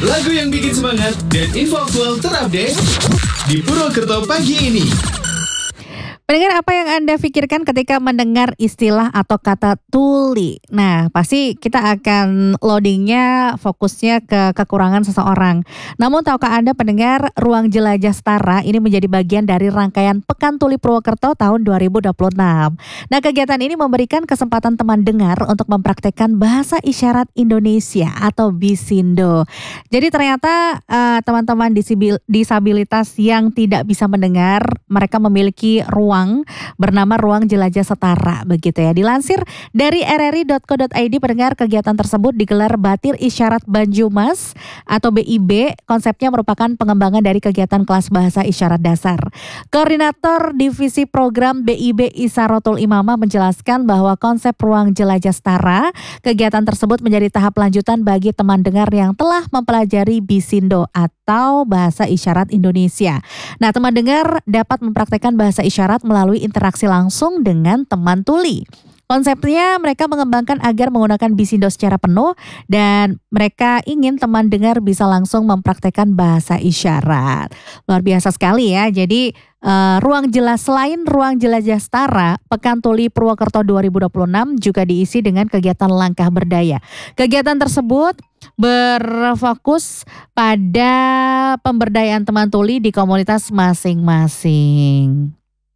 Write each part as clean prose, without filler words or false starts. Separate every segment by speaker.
Speaker 1: Lagu yang bikin semangat dan info aktual terupdate di Purwokerto pagi ini.
Speaker 2: Pendengar, apa yang Anda pikirkan ketika mendengar istilah atau kata tuli? Nah, pasti kita akan loadingnya fokusnya ke kekurangan seseorang. Namun tahukah Anda pendengar, Ruang Jelajah Setara ini menjadi bagian dari rangkaian Pekan Tuli Purwokerto tahun 2026. Nah, kegiatan ini memberikan kesempatan teman dengar untuk mempraktekkan bahasa isyarat Indonesia atau Bisindo. Jadi ternyata teman-teman disabilitas yang tidak bisa mendengar, mereka memiliki ruang bernama Ruang Jelajah Setara begitu ya. Dilansir dari rri.co.id, pendengar, kegiatan tersebut digelar Batir Isyarat Banjumas atau BIB. Konsepnya merupakan pengembangan dari kegiatan kelas bahasa isyarat dasar. Koordinator Divisi Program BIB Isarotul Imamah menjelaskan bahwa konsep Ruang Jelajah Setara, kegiatan tersebut menjadi tahap lanjutan bagi teman dengar yang telah mempelajari Bisindo atau bahasa isyarat Indonesia. Nah, teman dengar dapat mempraktekkan bahasa isyarat melalui interaksi langsung dengan teman tuli. Konsepnya mereka mengembangkan agar menggunakan Bisindo secara penuh dan mereka ingin teman dengar bisa langsung mempraktekkan bahasa isyarat. Luar biasa sekali ya. Jadi selain Ruang Jelajah Setara, Pekan Tuli Purwokerto 2026 juga diisi dengan kegiatan Langkah Berdaya. Kegiatan tersebut berfokus pada pemberdayaan teman tuli di komunitas masing-masing.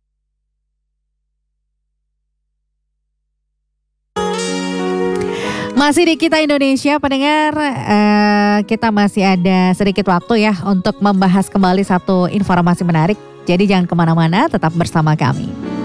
Speaker 2: Masih di Kita Indonesia, pendengar, kita masih ada sedikit waktu ya untuk membahas kembali satu informasi menarik. Jadi jangan kemana-mana, tetap bersama kami.